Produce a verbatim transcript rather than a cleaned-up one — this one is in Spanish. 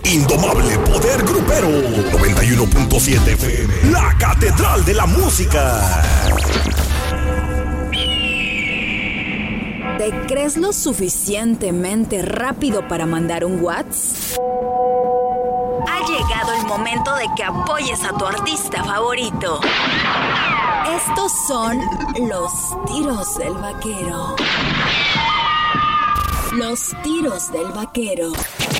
Indomable poder grupero. noventa y uno punto siete F M. La catedral de la música. ¿Te crees lo suficientemente rápido para mandar un WhatsApp? Ha llegado el momento de que apoyes a tu artista favorito. Estos son los tiros del vaquero. Los tiros del vaquero.